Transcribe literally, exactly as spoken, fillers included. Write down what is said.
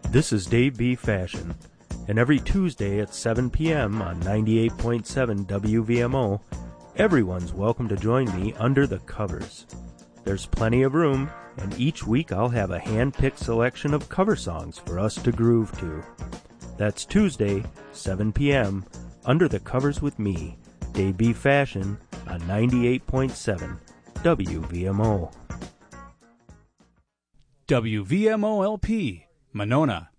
This is Dave B. Fashion, and every Tuesday at seven p.m. on ninety-eight point seven W V M O, everyone's welcome to join me under the covers. There's plenty of room, and each week I'll have a hand-picked selection of cover songs for us to groove to. That's Tuesday, seven p.m., Under the Covers with me, Dave B. Fashion, on ninety-eight point seven W V M O. W V M O L P, Monona,